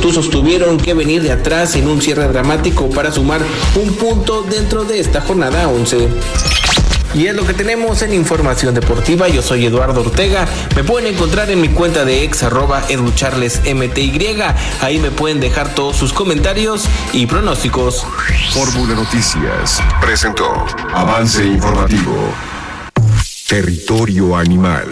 Tuzos tuvieron que venir de atrás en un cierre dramático para sumar un punto dentro de esta jornada 11. Y es lo que tenemos en Información Deportiva. Yo soy Eduardo Ortega. Me pueden encontrar en mi cuenta de ex @educharlesmty. Ahí me pueden dejar todos sus comentarios y pronósticos. Fórmula Noticias presentó Avance Informativo. Territorio Animal.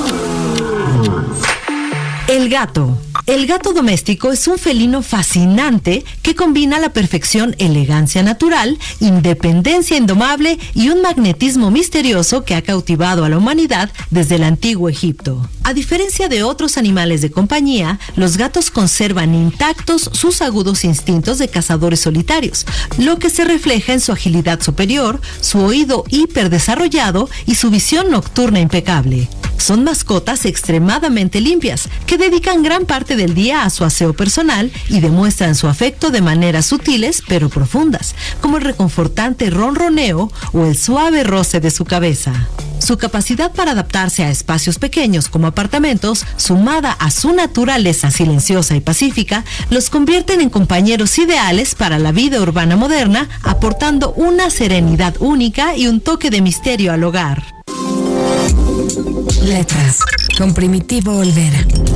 El gato. El gato doméstico es un felino fascinante que combina a la perfección elegancia natural, independencia indomable y un magnetismo misterioso que ha cautivado a la humanidad desde el antiguo Egipto. A diferencia de otros animales de compañía, los gatos conservan intactos sus agudos instintos de cazadores solitarios, lo que se refleja en su agilidad superior, su oído hiperdesarrollado y su visión nocturna impecable. Son mascotas extremadamente limpias, que dedican gran parte del día a su aseo personal y demuestran su afecto de maneras sutiles pero profundas, como el reconfortante ronroneo o el suave roce de su cabeza. Su capacidad para adaptarse a espacios pequeños como apartamentos, sumada a su naturaleza silenciosa y pacífica, los convierten en compañeros ideales para la vida urbana moderna, aportando una serenidad única y un toque de misterio al hogar. Letras, con Primitivo Olvera.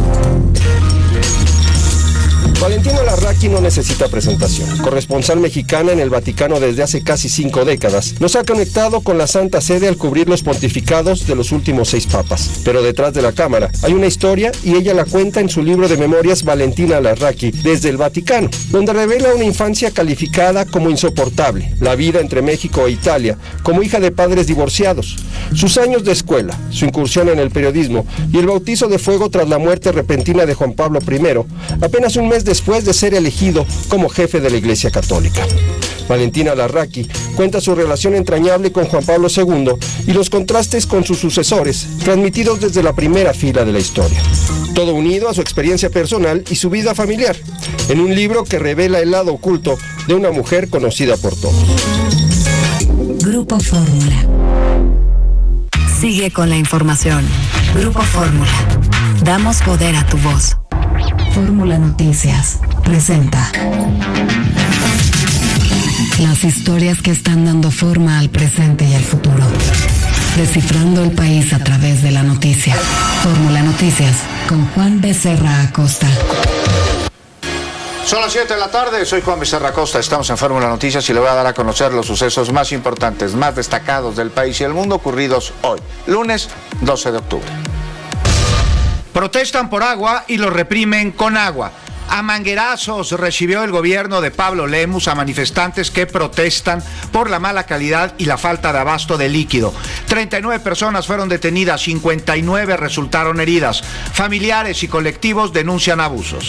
Valentina Larraqui no necesita presentación. Corresponsal mexicana en el Vaticano desde hace casi 5 décadas, nos ha conectado con la Santa Sede al cubrir los pontificados de los últimos 6 papas. Pero detrás de la cámara hay una historia y ella la cuenta en su libro de memorias Valentina Larraqui desde el Vaticano, donde revela una infancia calificada como insoportable, la vida entre México e Italia, como hija de padres divorciados, sus años de escuela, su incursión en el periodismo y el bautizo de fuego tras la muerte repentina de Juan Pablo I, apenas un mes después de ser elegido como jefe de la Iglesia Católica. Valentina Larraqui cuenta su relación entrañable con Juan Pablo II y los contrastes con sus sucesores, transmitidos desde la primera fila de la historia. Todo unido a su experiencia personal y su vida familiar, en un libro que revela el lado oculto de una mujer conocida por todos. Grupo Fórmula. Sigue con la información. Grupo Fórmula. Damos poder a tu voz. Fórmula Noticias presenta las historias que están dando forma al presente y al futuro. Descifrando el país a través de la noticia. Fórmula Noticias con Juan Becerra Acosta. Son las 7 de la tarde, soy Juan Becerra Acosta, estamos en Fórmula Noticias y le voy a dar a conocer los sucesos más importantes, más destacados del país y el mundo ocurridos hoy, lunes 12 de octubre. Protestan por agua y lo reprimen con agua. A manguerazos recibió el gobierno de Pablo Lemus a manifestantes que protestan por la mala calidad y la falta de abasto de líquido. 39 personas fueron detenidas, 59 resultaron heridas. Familiares y colectivos denuncian abusos.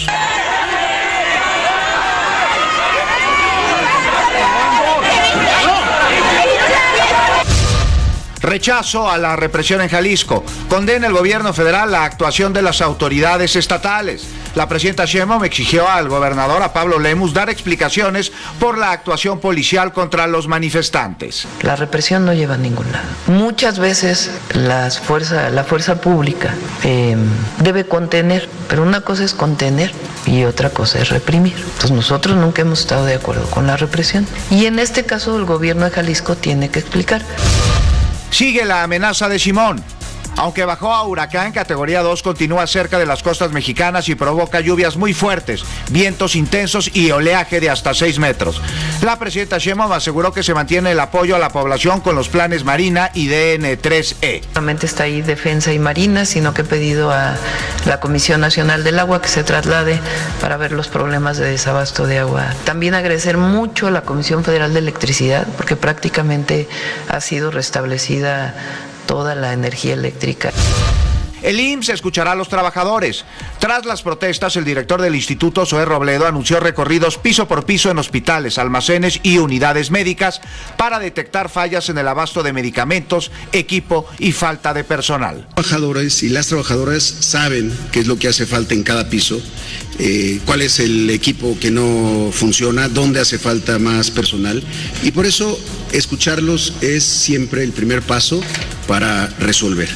Rechazo a la represión en Jalisco. Condena el gobierno federal la actuación de las autoridades estatales. La presidenta Sheinbaum exigió al gobernador, a Pablo Lemus, dar explicaciones por la actuación policial contra los manifestantes. La represión no lleva a ningún lado. Muchas veces la fuerza pública debe contener, pero una cosa es contener y otra cosa es reprimir. Entonces nosotros nunca hemos estado de acuerdo con la represión. Y en este caso el gobierno de Jalisco tiene que explicar. Sigue la amenaza de Simón. Aunque bajó a huracán categoría 2, continúa cerca de las costas mexicanas y provoca lluvias muy fuertes, vientos intensos y oleaje de hasta 6 metros. La presidenta Sheinbaum aseguró que se mantiene el apoyo a la población con los planes Marina y DN3E. No solamente está ahí Defensa y Marina, sino que he pedido a la Comisión Nacional del Agua que se traslade para ver los problemas de desabasto de agua. También agradecer mucho a la Comisión Federal de Electricidad, porque prácticamente ha sido restablecida toda la energía eléctrica. El IMSS escuchará a los trabajadores. Tras las protestas, el director del Instituto, Zoé Robledo, anunció recorridos piso por piso en hospitales, almacenes y unidades médicas para detectar fallas en el abasto de medicamentos, equipo y falta de personal. Los trabajadores y las trabajadoras saben qué es lo que hace falta en cada piso, cuál es el equipo que no funciona, dónde hace falta más personal, y por eso escucharlos es siempre el primer paso para resolver.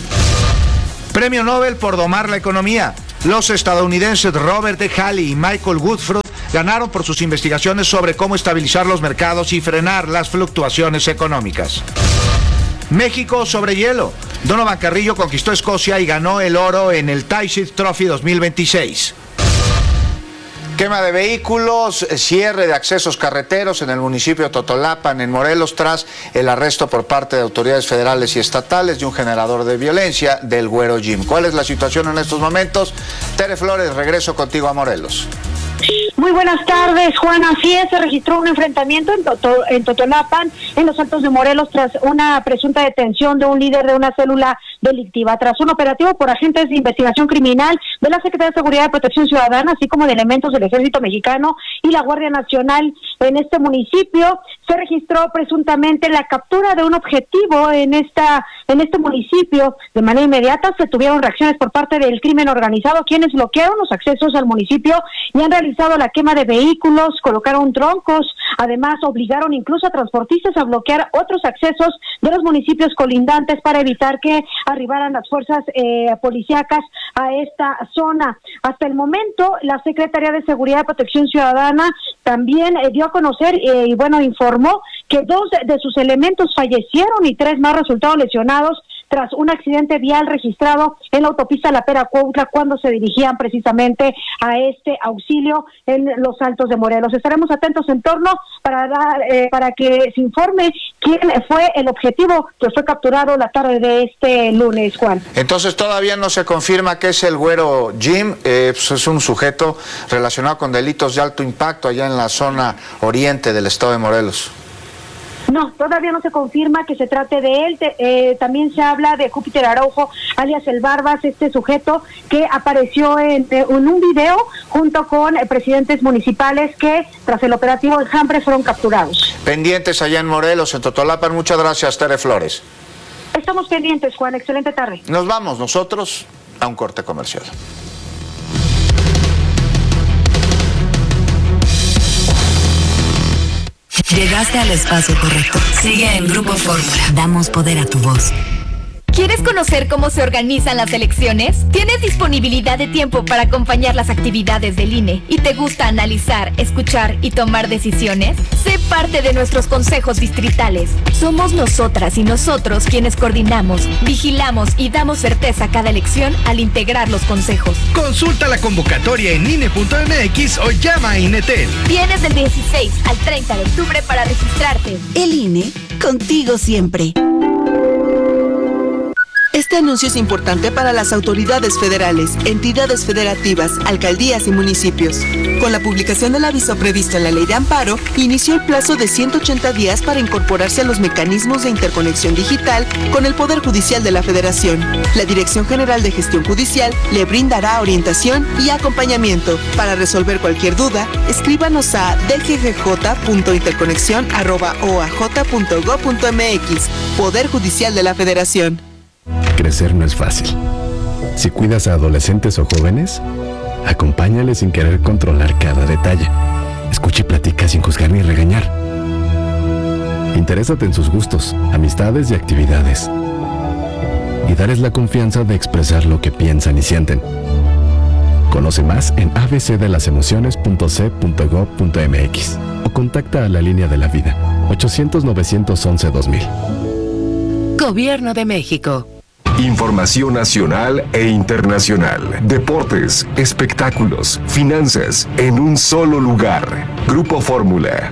Premio Nobel por domar la economía. Los estadounidenses Robert E. Halley y Michael Woodford ganaron por sus investigaciones sobre cómo estabilizar los mercados y frenar las fluctuaciones económicas. México sobre hielo. Donovan Carrillo conquistó Escocia y ganó el oro en el Tayside Trophy 2026. Quema de vehículos, cierre de accesos carreteros en el municipio de Totolapan, en Morelos, tras el arresto por parte de autoridades federales y estatales de un generador de violencia, del Güero Jim. ¿Cuál es la situación en estos momentos? Tere Flores, regreso contigo a Morelos. Muy buenas tardes, Juan. Así es, se registró un enfrentamiento en Totolapan, en los Altos de Morelos, tras una presunta detención de un líder de una célula delictiva. Tras un operativo por agentes de investigación criminal de la Secretaría de Seguridad y Protección Ciudadana, así como de elementos del Ejército Mexicano y la Guardia Nacional en este municipio, se registró presuntamente la captura de un objetivo en este municipio. De manera inmediata se tuvieron reacciones por parte del crimen organizado, quienes bloquearon los accesos al municipio y han realizado la quema de vehículos, colocaron troncos, además obligaron incluso a transportistas a bloquear otros accesos de los municipios colindantes para evitar que arribaran las fuerzas policíacas a esta zona. Hasta el momento, la Secretaría de Seguridad y Protección Ciudadana también dio a conocer informó que 2 de sus elementos fallecieron y 3 más resultaron lesionados tras un accidente vial registrado en la autopista La Pera-Cuautla cuando se dirigían precisamente a este auxilio en los Altos de Morelos. Estaremos atentos en torno para que se informe quién fue el objetivo que fue capturado la tarde de este lunes, Juan. Entonces todavía no se confirma que es el Güero Jim, es un sujeto relacionado con delitos de alto impacto allá en la zona oriente del estado de Morelos. No, todavía no se confirma que se trate de él. También se habla de Júpiter Araujo, alias El Barbas, este sujeto que apareció en un video junto con presidentes municipales que tras el operativo Enjambre fueron capturados. Pendientes allá en Morelos, en Totolapan. Muchas gracias, Tere Flores. Estamos pendientes, Juan. Excelente tarde. Nos vamos nosotros a un corte comercial. Llegaste al espacio correcto. Sigue en Grupo Fórmula. Damos poder a tu voz. ¿Quieres conocer cómo se organizan las elecciones? ¿Tienes disponibilidad de tiempo para acompañar las actividades del INE y te gusta analizar, escuchar y tomar decisiones? Sé parte de nuestros consejos distritales. Somos nosotras y nosotros quienes coordinamos, vigilamos y damos certeza a cada elección al integrar los consejos. Consulta la convocatoria en INE.mx o llama a INETEL. Tienes del 16 al 30 de octubre para registrarte. El INE, contigo siempre. Este anuncio es importante para las autoridades federales, entidades federativas, alcaldías y municipios. Con la publicación del aviso previsto en la Ley de Amparo, inició el plazo de 180 días para incorporarse a los mecanismos de interconexión digital con el Poder Judicial de la Federación. La Dirección General de Gestión Judicial le brindará orientación y acompañamiento. Para resolver cualquier duda, escríbanos a dggj.interconexion@oaj.gov.mx. Poder Judicial de la Federación. Crecer no es fácil. Si cuidas a adolescentes o jóvenes, acompáñales sin querer controlar cada detalle. Escucha y platica sin juzgar ni regañar. Interésate en sus gustos, amistades y actividades. Y darles la confianza de expresar lo que piensan y sienten. Conoce más en abcdelasemociones.c.gov.mx o contacta a la Línea de la Vida, 800-911-2000. Gobierno de México. Información nacional e internacional, deportes, espectáculos, finanzas, en un solo lugar. Grupo Fórmula.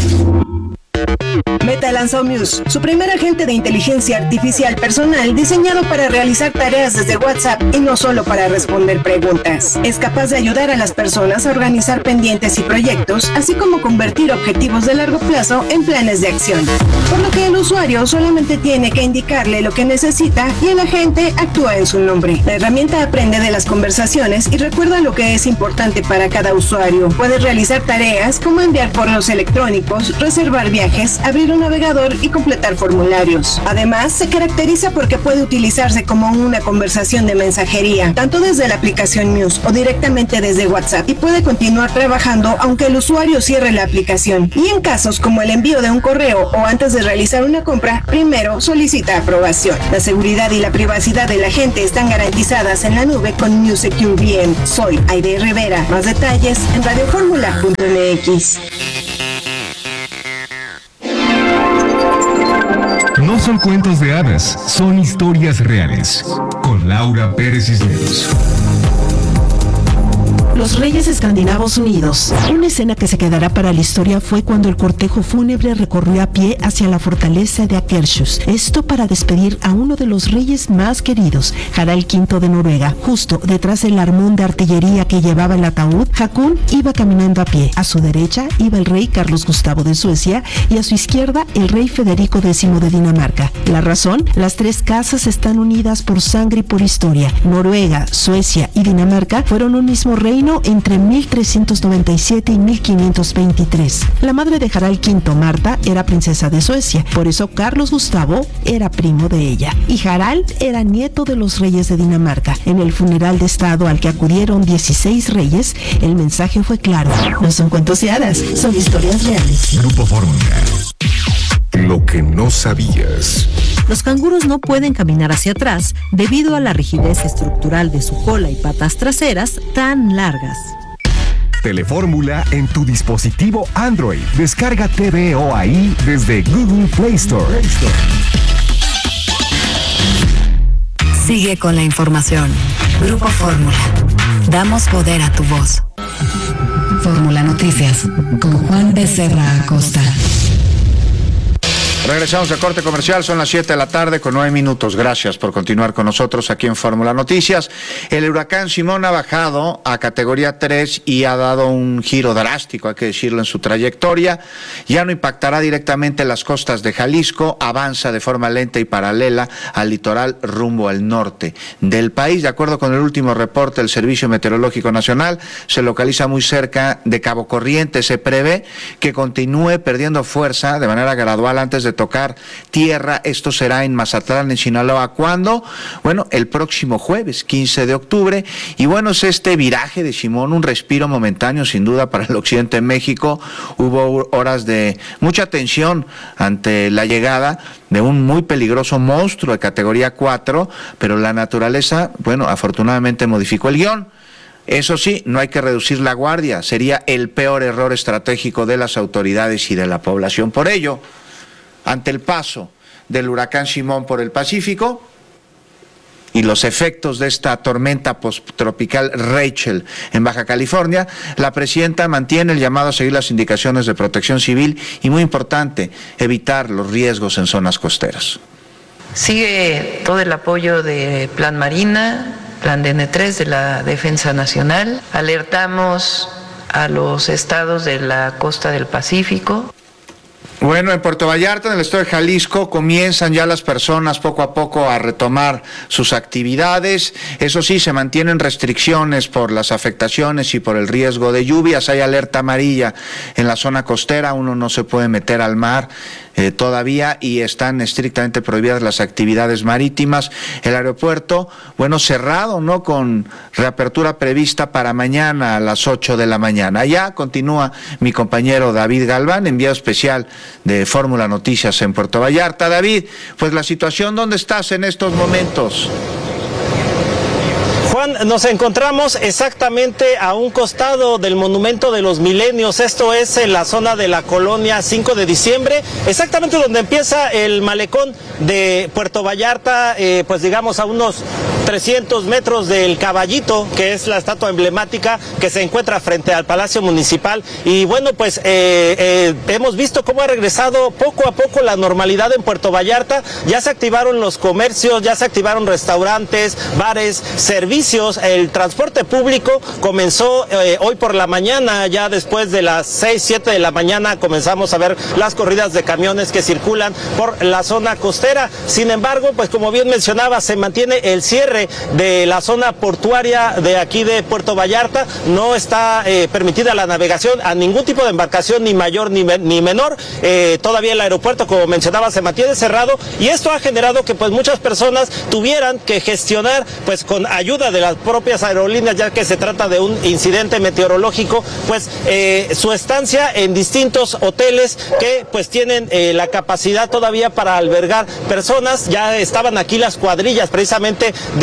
Meta lanzó Muse, su primer agente de inteligencia artificial personal diseñado para realizar tareas desde WhatsApp y no solo para responder preguntas. Es capaz de ayudar a las personas a organizar pendientes y proyectos, así como convertir objetivos de largo plazo en planes de acción. Por lo que el usuario solamente tiene que indicarle lo que necesita y el agente actúa en su nombre. La herramienta aprende de las conversaciones y recuerda lo que es importante para cada usuario. Puedes realizar tareas como enviar correos electrónicos, reservar viajes, abrir un navegador y completar formularios. Además, se caracteriza porque puede utilizarse como una conversación de mensajería, tanto desde la aplicación Muse o directamente desde WhatsApp, y puede continuar trabajando aunque el usuario cierre la aplicación. Y en casos como el envío de un correo o antes de realizar una compra, primero solicita aprobación. La seguridad y la privacidad de la gente están garantizadas en la nube con Muse Secure VM. Soy Aide Rivera. Más detalles en radioformula.mx. www.noticia.mx. No son cuentos de hadas, son historias reales. Con Laura Pérez Cisneros. Los Reyes Escandinavos Unidos. Una escena que se quedará para la historia fue cuando el cortejo fúnebre recorrió a pie hacia la fortaleza de Akershus. Esto para despedir a uno de los reyes más queridos, Harald V de Noruega. Justo detrás del armón de artillería que llevaba el ataúd, Hakon iba caminando a pie. A su derecha iba el rey Carlos Gustavo de Suecia y a su izquierda el rey Federico X de Dinamarca. La razón, las tres casas están unidas por sangre y por historia. Noruega, Suecia y Dinamarca fueron un mismo reino entre 1397 y 1523. La madre de Harald V, Marta, era princesa de Suecia, por eso Carlos Gustavo era primo de ella, y Harald era nieto de los reyes de Dinamarca. En el funeral de estado al que acudieron 16 reyes, el mensaje fue claro: no son cuentos de hadas, son historias reales. Grupo Fórmula. Lo que no sabías. Los canguros no pueden caminar hacia atrás debido a la rigidez estructural de su cola y patas traseras tan largas. Telefórmula en tu dispositivo Android. Descarga TVO ahí desde Google Play Store. Sigue con la información. Grupo Fórmula. Damos poder a tu voz. Fórmula Noticias con Juan Becerra Acosta. Regresamos al corte comercial, son las 7 de la tarde con 9 minutos. Gracias por continuar con nosotros aquí en Fórmula Noticias. El huracán Simón ha bajado a categoría 3 y ha dado un giro drástico, hay que decirlo, en su trayectoria. Ya no impactará directamente las costas de Jalisco, avanza de forma lenta y paralela al litoral rumbo al norte del país. De acuerdo con el último reporte del Servicio Meteorológico Nacional, se localiza muy cerca de Cabo Corriente. Se prevé que continúe perdiendo fuerza de manera gradual antes de tocar tierra. Esto será en Mazatlán, en Sinaloa. ¿Cuándo? Bueno, el próximo jueves, 15 de octubre. Y bueno, es este viraje de Simón, un respiro momentáneo sin duda para el occidente de México. Hubo horas de mucha tensión ante la llegada de un muy peligroso monstruo de categoría 4, pero la naturaleza, bueno, afortunadamente modificó el guión. Eso sí, no hay que reducir la guardia. Sería el peor error estratégico de las autoridades y de la población. Por ello, ante el paso del huracán Simón por el Pacífico y los efectos de esta tormenta posttropical Rachel en Baja California, la presidenta mantiene el llamado a seguir las indicaciones de protección civil y, muy importante, evitar los riesgos en zonas costeras. Sigue todo el apoyo de Plan Marina, Plan DN3 de la Defensa Nacional. Alertamos a los estados de la costa del Pacífico. Bueno, en Puerto Vallarta, en el estado de Jalisco, comienzan ya las personas poco a poco a retomar sus actividades. Eso sí, se mantienen restricciones por las afectaciones y por el riesgo de lluvias. Hay alerta amarilla en la zona costera, uno no se puede meter al mar todavía y están estrictamente prohibidas las actividades marítimas. El aeropuerto, bueno, cerrado, ¿no? Con reapertura prevista para mañana a las 8 de la mañana. Allá continúa mi compañero David Galván, enviado especial de Fórmula Noticias en Puerto Vallarta. David, pues la situación, ¿dónde estás en estos momentos? Juan, nos encontramos exactamente a un costado del Monumento de los Milenios. Esto es en la zona de la colonia 5 de diciembre, exactamente donde empieza el malecón de Puerto Vallarta, pues digamos a unos 300 metros del Caballito, que es la estatua emblemática que se encuentra frente al Palacio Municipal. Y bueno, pues hemos visto cómo ha regresado poco a poco la normalidad en Puerto Vallarta. Ya se activaron los comercios, ya se activaron restaurantes, bares, servicios. El transporte público comenzó hoy por la mañana, ya después de las 6, 7 de la mañana comenzamos a ver las corridas de camiones que circulan por la zona costera. Sin embargo, pues como bien mencionaba, se mantiene el cierre de la zona portuaria de aquí de Puerto Vallarta. No está permitida la navegación a ningún tipo de embarcación, ni mayor ni menor. Todavía el aeropuerto, como mencionaba, se mantiene cerrado, y esto ha generado que pues muchas personas tuvieran que gestionar pues con ayuda de las propias aerolíneas, ya que se trata de un incidente meteorológico, pues su estancia en distintos hoteles que pues tienen la capacidad todavía para albergar personas. Ya estaban aquí las cuadrillas precisamente de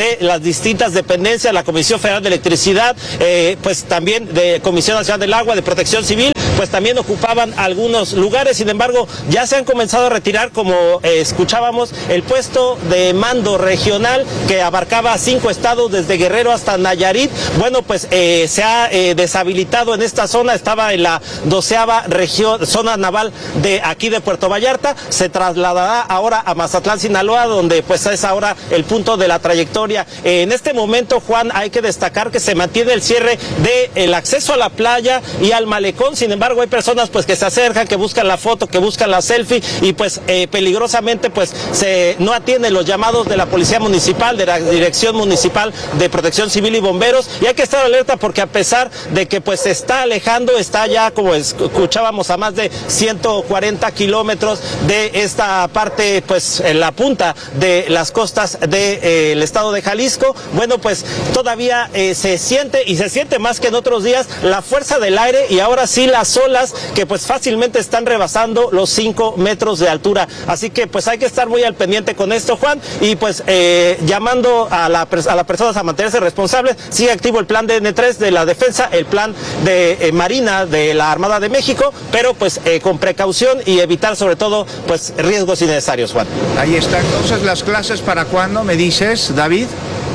de las distintas dependencias, la Comisión Federal de Electricidad, pues también de Comisión Nacional del Agua, de Protección Civil, pues también ocupaban algunos lugares. Sin embargo, ya se han comenzado a retirar, como escuchábamos, el puesto de mando regional que abarcaba 5 estados desde Guerrero hasta Nayarit. Bueno, pues se ha deshabilitado en esta zona, estaba en la 12ª región, zona naval de aquí de Puerto Vallarta, se trasladará ahora a Mazatlán, Sinaloa, donde pues es ahora el punto de la trayectoria. En este momento, Juan, hay que destacar que se mantiene el cierre del acceso a la playa y al malecón. Sin embargo, hay personas pues que se acercan, que buscan la foto, que buscan la selfie y pues peligrosamente pues no atienden los llamados de la Policía Municipal, de la Dirección Municipal de Protección Civil y Bomberos, y hay que estar alerta porque a pesar de que pues se está alejando, está ya, como escuchábamos, a más de 140 kilómetros de esta parte, pues en la punta de las costas del estado de Jalisco. Bueno, pues todavía se siente, y se siente más que en otros días, la fuerza del aire y ahora sí las olas que pues fácilmente están rebasando los 5 metros de altura. Así que pues hay que estar muy al pendiente con esto, Juan, y pues llamando a las personas a mantenerse responsables. Sigue activo el plan de N3 de la defensa, el plan de Marina de la Armada de México, pero pues con precaución y evitar sobre todo pues riesgos innecesarios, Juan. Ahí está. Entonces, ¿las clases para cuándo, me dices, David?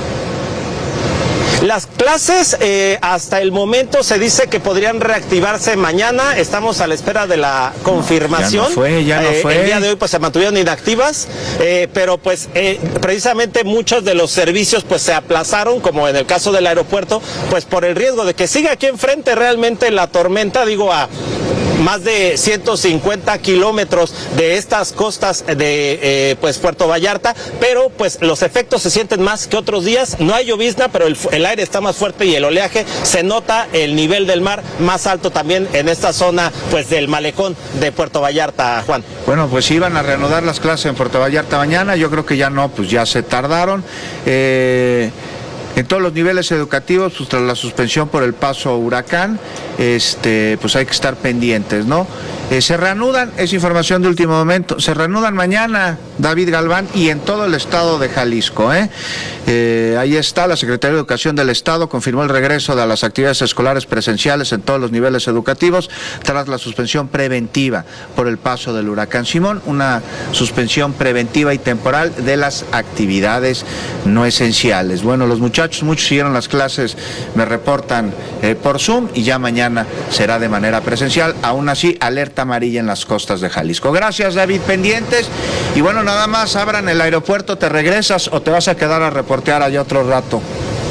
Las clases hasta el momento se dice que podrían reactivarse mañana. Estamos a la espera de la confirmación. Ya no fue. El día de hoy pues se mantuvieron inactivas, pero pues precisamente muchos de los servicios pues se aplazaron, como en el caso del aeropuerto, pues por el riesgo de que siga aquí enfrente realmente la tormenta, digo, a más de 150 kilómetros de estas costas de pues Puerto Vallarta, pero pues los efectos se sienten más que otros días. No hay llovizna, pero el aire está más fuerte y el oleaje, se nota el nivel del mar más alto también en esta zona pues del malecón de Puerto Vallarta, Juan. Bueno, pues iban a reanudar las clases en Puerto Vallarta mañana, yo creo que ya no, pues ya se tardaron. En todos los niveles educativos, pues tras la suspensión por el paso huracán, pues hay que estar pendientes, ¿no? Se reanudan, es información de último momento, se reanudan mañana, David Galván, y en todo el estado de Jalisco, ahí está, la Secretaría de Educación del Estado confirmó el regreso de las actividades escolares presenciales en todos los niveles educativos tras la suspensión preventiva por el paso del huracán Simón, una suspensión preventiva y temporal de las actividades no esenciales. Bueno, los muchachos, muchos siguieron las clases, me reportan por Zoom, y ya mañana será de manera presencial. Aún así, alerta amarilla en las costas de Jalisco. Gracias, David, pendientes. Y bueno, nada más, abran el aeropuerto, ¿te regresas o te vas a quedar a reportear allá otro rato?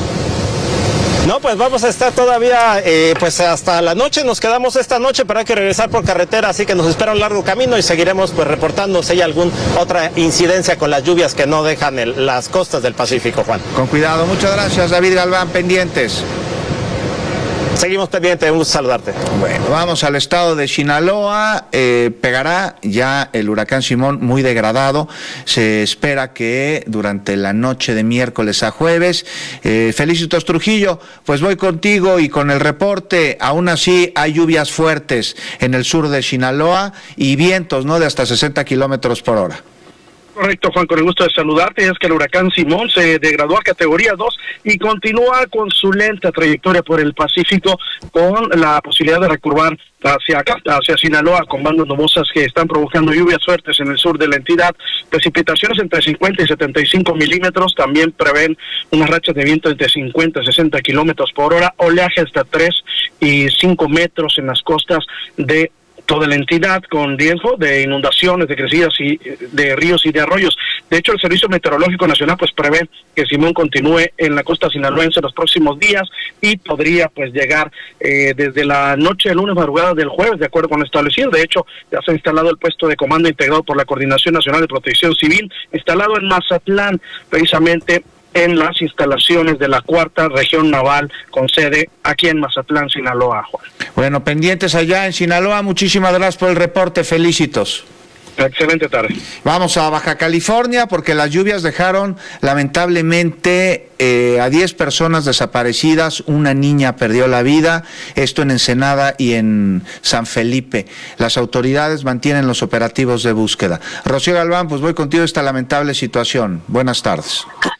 No, pues vamos a estar todavía, pues hasta la noche, nos quedamos esta noche, pero hay que regresar por carretera, así que nos espera un largo camino y seguiremos pues reportando si hay alguna otra incidencia con las lluvias que no dejan las costas del Pacífico, Juan. Con cuidado, muchas gracias, David Galván, pendientes. Seguimos pendientes, un gusto saludarte. Bueno, vamos al estado de Sinaloa. Pegará ya el huracán Simón muy degradado. Se espera que durante la noche de miércoles a jueves. Felicitos Trujillo, pues voy contigo y con el reporte. Aún así hay lluvias fuertes en el sur de Sinaloa y vientos, ¿no?, de hasta 60 kilómetros por hora. Correcto, Juan, con el gusto de saludarte. Es que el huracán Simón se degradó a categoría 2 y continúa con su lenta trayectoria por el Pacífico, con la posibilidad de recurvar hacia Sinaloa, con bandas nubosas que están provocando lluvias fuertes en el sur de la entidad. Precipitaciones entre 50 y 75 milímetros. También prevén unas rachas de viento entre 50 y 60 kilómetros por hora. Oleaje hasta 3 y 5 metros en las costas de toda la entidad, con riesgo de inundaciones, de crecidas y de ríos y de arroyos. De hecho, el Servicio Meteorológico Nacional pues prevé que Simón continúe en la costa sinaloense los próximos días y podría pues llegar desde la noche del lunes, madrugada del jueves, de acuerdo con lo establecido. De hecho, ya se ha instalado el puesto de comando integrado por la Coordinación Nacional de Protección Civil, instalado en Mazatlán, precisamente en las instalaciones de la 4ª Región Naval, con sede aquí en Mazatlán, Sinaloa, Juan. Bueno, pendientes allá en Sinaloa, muchísimas gracias por el reporte, felicitos. Excelente tarde. Vamos a Baja California porque las lluvias dejaron lamentablemente a 10 personas desaparecidas, una niña perdió la vida, esto en Ensenada y en San Felipe. Las autoridades mantienen los operativos de búsqueda. Rocío Galván, pues voy contigo a esta lamentable situación. Buenas tardes.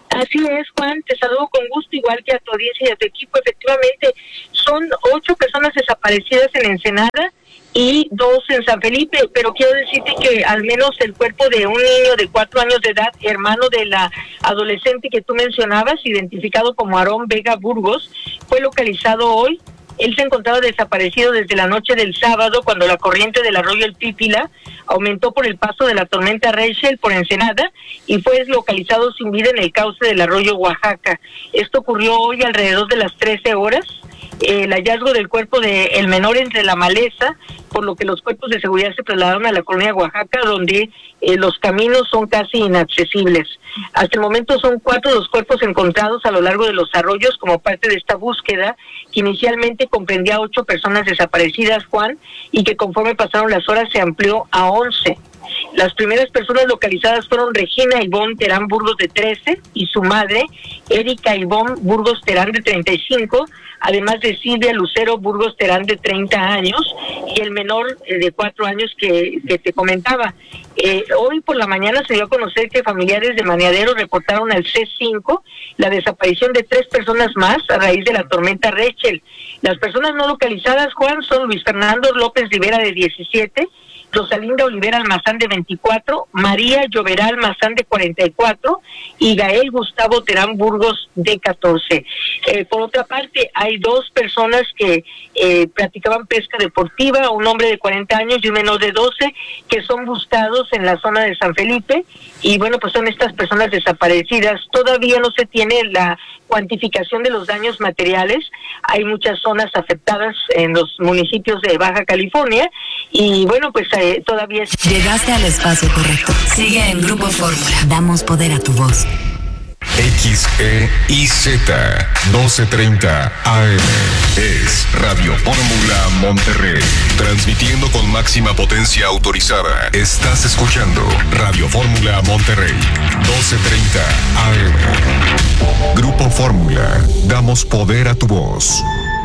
Así es, Juan, te saludo con gusto, igual que a tu audiencia y a tu equipo. Efectivamente, son 8 personas desaparecidas en Ensenada y 2 en San Felipe, pero quiero decirte que al menos el cuerpo de un niño de 4 años de edad, hermano de la adolescente que tú mencionabas, identificado como Aarón Vega Burgos, fue localizado hoy. Él se encontraba desaparecido desde la noche del sábado, cuando la corriente del arroyo El Pípila aumentó por el paso de la tormenta Rachel por Ensenada y fue localizado sin vida en el cauce del arroyo Oaxaca. Esto ocurrió hoy alrededor de las 13 horas. El hallazgo del cuerpo del menor entre la maleza, por lo que los cuerpos de seguridad se trasladaron a la colonia Oaxaca, donde los caminos son casi inaccesibles. Hasta el momento son 4 los cuerpos encontrados a lo largo de los arroyos como parte de esta búsqueda, que inicialmente comprendía 8 personas desaparecidas, Juan, y que conforme pasaron las horas se amplió a 11. Las primeras personas localizadas fueron Regina Ivonne Terán Burgos, de 13, y su madre, Erika Ivonne Burgos Terán, de 35, además de Silvia Lucero Burgos Terán, de 30 años, y el menor de 4 años que te comentaba. Hoy por la mañana se dio a conocer que familiares de Maniadero reportaron al C5 la desaparición de 3 personas más a raíz de la tormenta Rachel. Las personas no localizadas, Juan, son Luis Fernando López Rivera, de 17, Rosalinda Olivera Almazán, de 24, María Lloverá Almazán, de 44, y Gael Gustavo Terán Burgos, de 14. Por otra parte, hay 2 personas que practicaban pesca deportiva, un hombre de 40 años y un menor de 12, que son buscados en la zona de San Felipe, y bueno, pues son estas personas desaparecidas. Todavía no se tiene la cuantificación de los daños materiales. Hay muchas zonas afectadas en los municipios de Baja California, y bueno, pues todavía... Llegaste al espacio correcto. Sigue en Grupo Fórmula. Damos poder a tu voz. XEIZ 1230 AM es Radio Fórmula Monterrey, transmitiendo con máxima potencia autorizada. Estás escuchando Radio Fórmula Monterrey 1230 AM. Grupo Fórmula, damos poder a tu voz.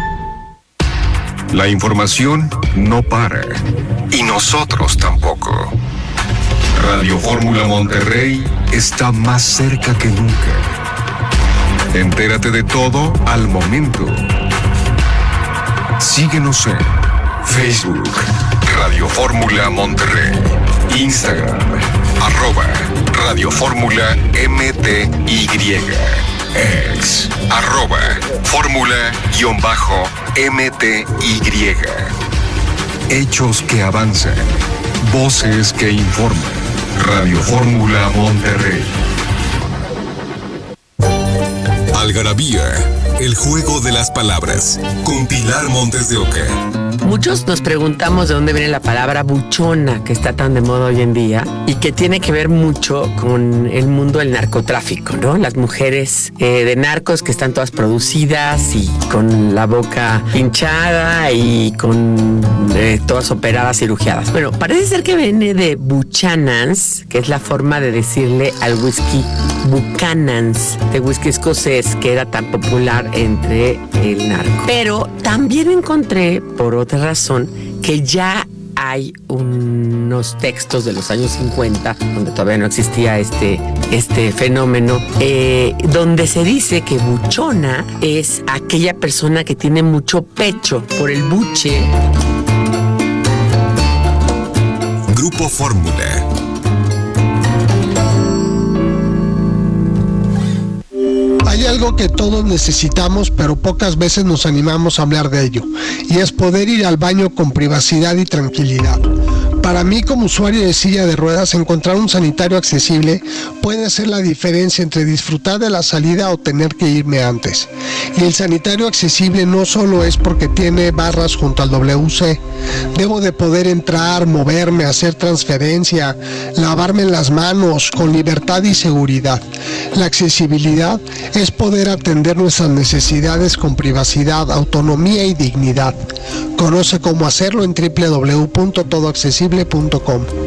La información no para, y nosotros tampoco. Radio Fórmula Monterrey está más cerca que nunca. Entérate de todo al momento. Síguenos en Facebook, Radio Fórmula Monterrey, Instagram, @Radio Fórmula MTY, X, @Fórmula_MTY. Hechos que avanzan, voces que informan. Radio Fórmula Monterrey. Algarabía, el juego de las palabras, con Pilar Montes de Oca. Muchos nos preguntamos de dónde viene la palabra buchona, que está tan de moda hoy en día y que tiene que ver mucho con el mundo del narcotráfico, ¿no? Las mujeres de narcos que están todas producidas y con la boca hinchada y con todas operadas, cirugiadas. Bueno, parece ser que viene de Buchanans, que es la forma de decirle al whisky Buchanans, de whisky escocés, que era tan popular entre el narco. Pero también encontré, por otra razón, que ya hay unos textos de los años 50, donde todavía no existía este fenómeno, donde se dice que buchona es aquella persona que tiene mucho pecho por el buche. Grupo Fórmula. Hay algo que todos necesitamos, pero pocas veces nos animamos a hablar de ello, y es poder ir al baño con privacidad y tranquilidad. Para mí, como usuario de silla de ruedas, encontrar un sanitario accesible puede ser la diferencia entre disfrutar de la salida o tener que irme antes. Y el sanitario accesible no solo es porque tiene barras junto al WC. Debo de poder entrar, moverme, hacer transferencia, lavarme las manos con libertad y seguridad. La accesibilidad es poder atender nuestras necesidades con privacidad, autonomía y dignidad. Conoce cómo hacerlo en www.todoaccesible.com.